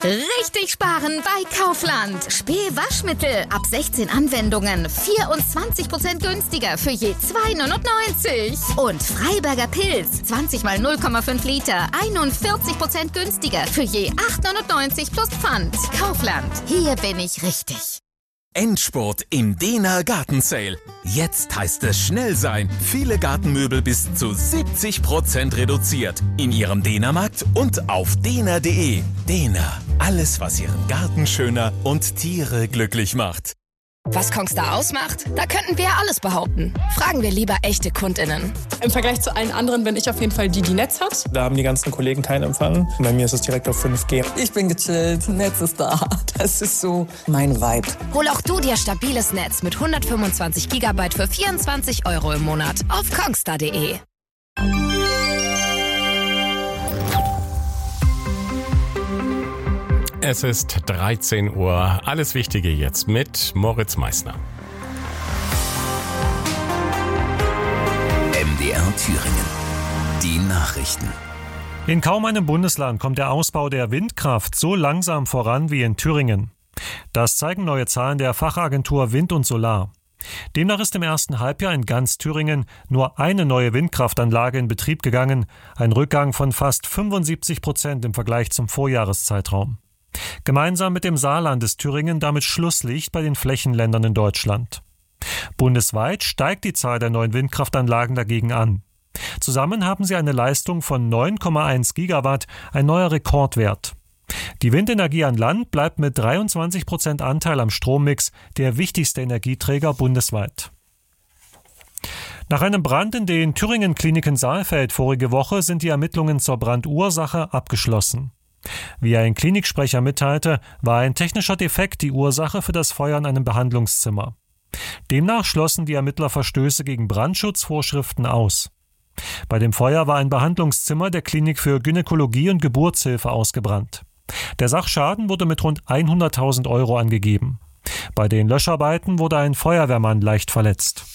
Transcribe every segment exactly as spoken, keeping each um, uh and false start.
Richtig sparen bei Kaufland. Spee-Waschmittel ab sechzehn Anwendungen. vierundzwanzig Prozent günstiger für je zwei neunundneunzig. Und Freiberger Pilz. zwanzig mal null Komma fünf Liter. einundvierzig Prozent günstiger für je acht neunundneunzig plus Pfand. Kaufland. Hier bin ich richtig. Endspurt im Dena Garten Sale. Jetzt heißt es schnell sein. Viele Gartenmöbel bis zu siebzig Prozent reduziert. In Ihrem Dena-Markt und auf dena punkt de. Dena. Alles, was Ihren Garten schöner und Tiere glücklich macht. Was Kongstar ausmacht? Da könnten wir alles behaupten. Fragen wir lieber echte KundInnen. Im Vergleich zu allen anderen bin ich auf jeden Fall die, die Netz hat. Da haben die ganzen Kollegen keinen Empfang. Bei mir ist es direkt auf fünf G. Ich bin gechillt, Netz ist da. Das ist so mein Vibe. Hol auch du dir stabiles Netz mit hundertfünfundzwanzig Gigabyte für vierundzwanzig Euro im Monat auf kongstar punkt de. Es ist dreizehn Uhr. Alles Wichtige jetzt mit Moritz Meissner. M D R Thüringen. Die Nachrichten. In kaum einem Bundesland kommt der Ausbau der Windkraft so langsam voran wie in Thüringen. Das zeigen neue Zahlen der Fachagentur Wind und Solar. Demnach ist im ersten Halbjahr in ganz Thüringen nur eine neue Windkraftanlage in Betrieb gegangen, ein Rückgang von fast fünfundsiebzig Prozent im Vergleich zum Vorjahreszeitraum. Gemeinsam mit dem Saarland ist Thüringen damit Schlusslicht bei den Flächenländern in Deutschland. Bundesweit steigt die Zahl der neuen Windkraftanlagen dagegen an. Zusammen haben sie eine Leistung von neun Komma eins Gigawatt, ein neuer Rekordwert. Die Windenergie an Land bleibt mit dreiundzwanzig Prozent Anteil am Strommix der wichtigste Energieträger bundesweit. Nach einem Brand in den Thüringen-Kliniken Saalfeld vorige Woche sind die Ermittlungen zur Brandursache abgeschlossen. Wie ein Kliniksprecher mitteilte, war ein technischer Defekt die Ursache für das Feuer in einem Behandlungszimmer. Demnach schlossen die Ermittler Verstöße gegen Brandschutzvorschriften aus. Bei dem Feuer war ein Behandlungszimmer der Klinik für Gynäkologie und Geburtshilfe ausgebrannt. Der Sachschaden wurde mit rund hunderttausend Euro angegeben. Bei den Löscharbeiten wurde ein Feuerwehrmann leicht verletzt.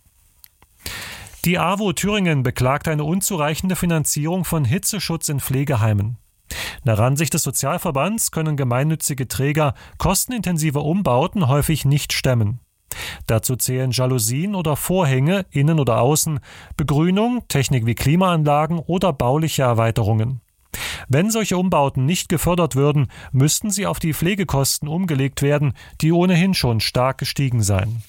Die AWO Thüringen beklagt eine unzureichende Finanzierung von Hitzeschutz in Pflegeheimen. Nach Ansicht des Sozialverbands können gemeinnützige Träger kostenintensive Umbauten häufig nicht stemmen. Dazu zählen Jalousien oder Vorhänge, innen oder außen, Begrünung, Technik wie Klimaanlagen oder bauliche Erweiterungen. Wenn solche Umbauten nicht gefördert würden, müssten sie auf die Pflegekosten umgelegt werden, die ohnehin schon stark gestiegen seien.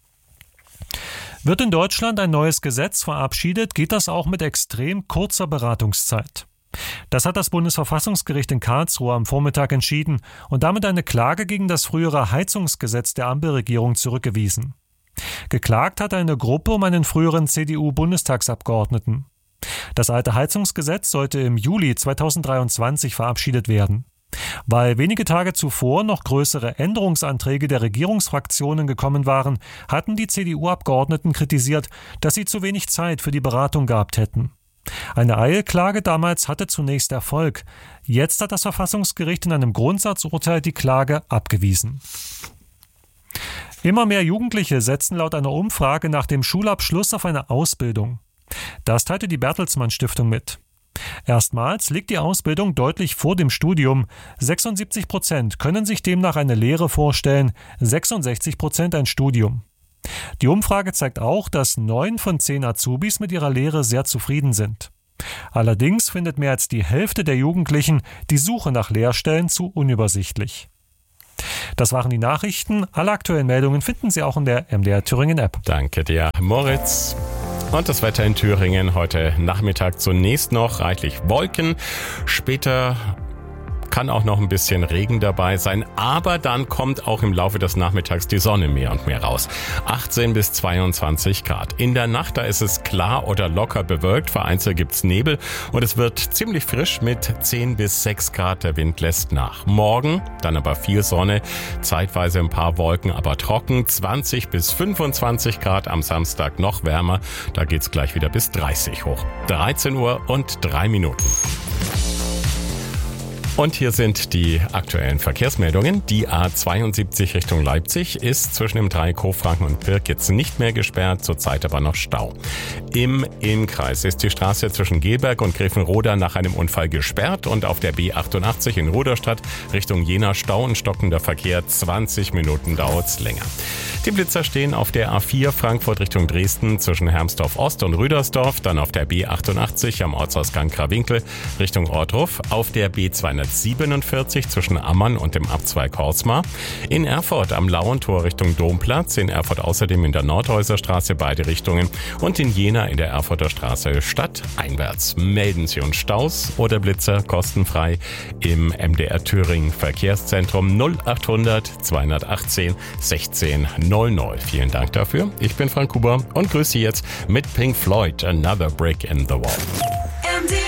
Wird in Deutschland ein neues Gesetz verabschiedet, geht das auch mit extrem kurzer Beratungszeit. Das hat das Bundesverfassungsgericht in Karlsruhe am Vormittag entschieden und damit eine Klage gegen das frühere Heizungsgesetz der Ampelregierung zurückgewiesen. Geklagt hat eine Gruppe um einen früheren C D U-Bundestagsabgeordneten. Das alte Heizungsgesetz sollte im Juli zweitausenddreiundzwanzig verabschiedet werden. Weil wenige Tage zuvor noch größere Änderungsanträge der Regierungsfraktionen gekommen waren, hatten die C D U-Abgeordneten kritisiert, dass sie zu wenig Zeit für die Beratung gehabt hätten. Eine Eilklage damals hatte zunächst Erfolg. Jetzt hat das Verfassungsgericht in einem Grundsatzurteil die Klage abgewiesen. Immer mehr Jugendliche setzen laut einer Umfrage nach dem Schulabschluss auf eine Ausbildung. Das teilte die Bertelsmann Stiftung mit. Erstmals liegt die Ausbildung deutlich vor dem Studium. sechsundsiebzig Prozent können sich demnach eine Lehre vorstellen, sechsundsechzig Prozent ein Studium. Die Umfrage zeigt auch, dass neun von zehn Azubis mit ihrer Lehre sehr zufrieden sind. Allerdings findet mehr als die Hälfte der Jugendlichen die Suche nach Lehrstellen zu unübersichtlich. Das waren die Nachrichten. Alle aktuellen Meldungen finden Sie auch in der M D R Thüringen App. Danke dir, Moritz. Und das Wetter in Thüringen heute Nachmittag zunächst noch reichlich Wolken. Später kann auch noch ein bisschen Regen dabei sein, aber dann kommt auch im Laufe des Nachmittags die Sonne mehr und mehr raus. achtzehn bis zweiundzwanzig Grad. In der Nacht, da ist es klar oder locker bewölkt, vereinzelt gibt's Nebel und es wird ziemlich frisch mit zehn bis sechs Grad, der Wind lässt nach. Morgen dann aber viel Sonne, zeitweise ein paar Wolken, aber trocken, zwanzig bis fünfundzwanzig Grad, am Samstag noch wärmer, da geht's gleich wieder bis dreißig hoch. dreizehn Uhr und drei Minuten. Und hier sind die aktuellen Verkehrsmeldungen. Die A zweiundsiebzig Richtung Leipzig ist zwischen dem Dreieck Hofranken und Birk jetzt nicht mehr gesperrt, zurzeit aber noch Stau. Im Innkreis ist die Straße zwischen Gelberg und Grevenroda nach einem Unfall gesperrt und auf der B achtundachtzig in Rudolstadt Richtung Jena Stau und stockender Verkehr. zwanzig Minuten dauert's länger. Die Blitzer stehen auf der A vier Frankfurt Richtung Dresden zwischen Hermsdorf Ost und Rüdersdorf, dann auf der B achtundachtzig am Ortsausgang Krawinkel Richtung Ortruf, auf der B zweihundertsiebenundvierzig zwischen Ammann und dem Abzweig Horsmar, in Erfurt am Lauentor Richtung Domplatz, in Erfurt außerdem in der Nordhäuserstraße beide Richtungen und in Jena in der Erfurter Straße stadteinwärts. Melden Sie uns Staus oder Blitzer kostenfrei im M D R Thüringen Verkehrszentrum null achthundert zweihundertachtzehn sechzehn null null. Vielen Dank dafür. Ich bin Frank Huber und grüße Sie jetzt mit Pink Floyd, Another Brick in the Wall. M D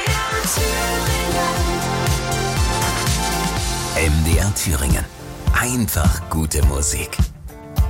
R Thüringen. M D R Thüringen. Einfach gute Musik.